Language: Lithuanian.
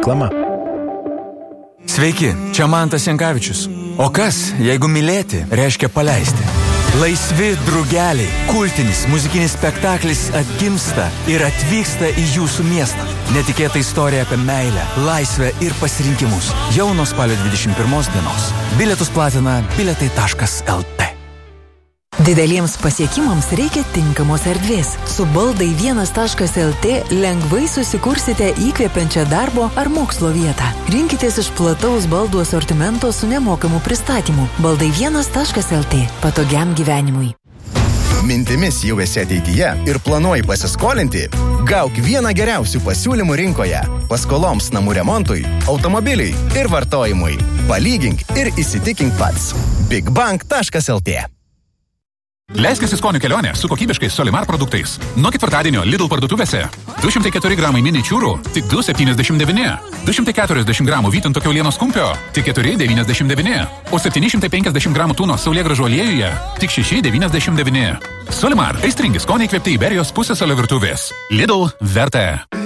Reklama. Sveiki, čia Mantas Jankavičius. O kas, jeigu mylėti, reiškia paleisti? Laisvi drugeliai, kultinis muzikinis spektaklis atgimsta ir atvyksta į jūsų miestą. Netikėta istorija apie meilę, laisvę ir pasirinkimus. Jau nuo spalio 21 dienos. Bilietus platina biletai.lt. Dideliems pasiekimams reikia tinkamos erdvės. Su baldai1.lt lengvai susikursite įkvepiančią darbo ar mokslo vietą. Rinkitės iš plataus baldų asortimento su nemokamu pristatymu. Baldai1.lt. Patogiam gyvenimui. Mintimis jau esi ateityje ir planuoji pasiskolinti? Gauk vieną geriausių pasiūlymų rinkoje. Paskoloms namų remontui, automobiliui ir vartojimui. Palygink ir įsitikink pats. bigbank.lt. Leiskis į skonių kelionę su kokybiškais Solimar produktais. Nuo ketvirtadienio Lidl parduotuvėse 204 gramai mini čiūrų tik 2,79. 240 gramų vytinto kiaulienos kumpio tik 4,99. O 750 gramų tūno saulėgrąžų aliejuje tik 6,99. Solimar, aistringi skoniai įkvėpti Iberijos pusėsalio virtuvės. Lidl verta.